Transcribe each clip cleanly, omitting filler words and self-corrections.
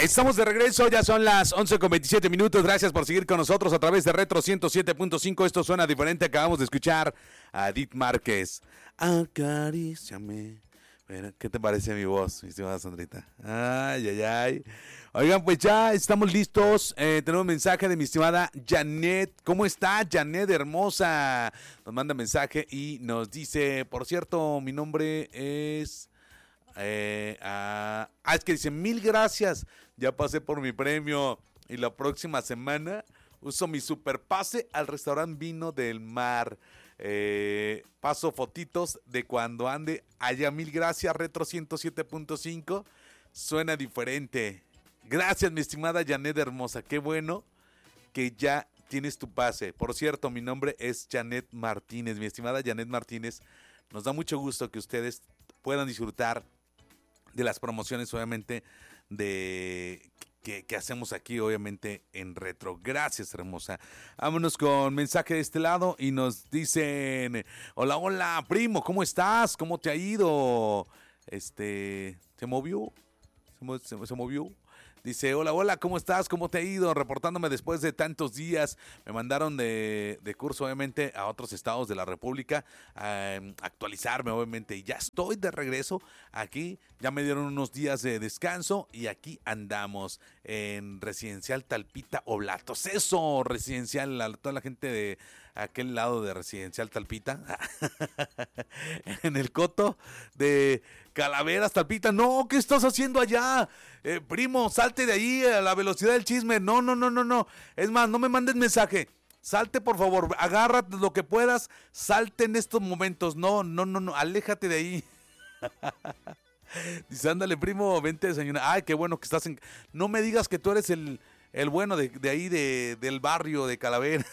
Estamos de regreso, ya son las 11:27. Gracias por seguir con nosotros a través de Retro 107.5. Esto suena diferente. Acabamos de escuchar a Edith Márquez. Acaríciame. Bueno, ¿qué te parece mi voz, mi estimada Sandrita? Ay, ay, ay. Oigan, pues ya estamos listos. Tenemos un mensaje de mi estimada Janet. ¿Cómo está, Janet, hermosa? Nos manda mensaje y nos dice, por cierto, mi nombre es... es que dice, 1000 gracias, ya pasé por mi premio y la próxima semana uso mi super pase al restaurante Vino del Mar. Paso fotitos de cuando ande allá. 1000 gracias, Retro 107.5, suena diferente. Gracias, mi estimada Janet hermosa, qué bueno que ya tienes tu pase. Por cierto, mi nombre es Janet Martínez, mi estimada Janet Martínez. Nos da mucho gusto que ustedes puedan disfrutar de las promociones, obviamente, que hacemos aquí, obviamente, en Retro. Gracias, hermosa. Vámonos con mensaje de este lado y nos dicen, hola, hola, primo, ¿cómo estás? ¿Cómo te ha ido? ¿Se movió? ¿Se movió? Dice, hola, hola, ¿cómo estás? ¿Cómo te ha ido? Reportándome después de tantos días. Me mandaron de curso, obviamente, a otros estados de la República a actualizarme, obviamente. Y ya estoy de regreso aquí. Ya me dieron unos días de descanso y aquí andamos en Residencial Talpita Oblatos. Eso, Residencial, a toda la gente de aquel lado de Residencial Talpita. En el coto de Calaveras, Talpita. No, ¿qué estás haciendo allá? Primo, salte de ahí a la velocidad del chisme. No. Es más, no me mandes mensaje. Salte, por favor. Agarra lo que puedas. Salte en estos momentos. No. Aléjate de ahí. Dice, ándale, primo, vente, señora. Ay, qué bueno que estás en... No me digas que tú eres el bueno de ahí, del barrio de Calavera.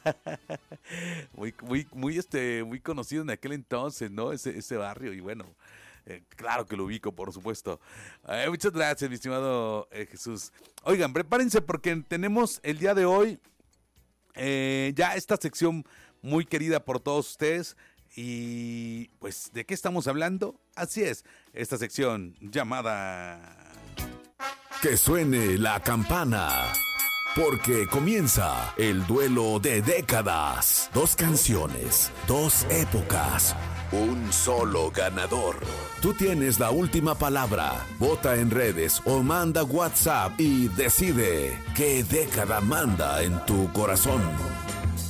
Muy conocido en aquel entonces, ¿no? Ese barrio, y bueno... claro que lo ubico, por supuesto. Muchas gracias, mi estimado Jesús. Oigan, prepárense porque tenemos el día de hoy ya esta sección muy querida por todos ustedes. Y pues, ¿de qué estamos hablando? Así es, esta sección llamada... Que suene la campana, porque comienza el duelo de décadas. 2 canciones, 2 épocas, un solo ganador. Tú tienes la última palabra. Vota en redes o manda WhatsApp y decide qué década manda en tu corazón.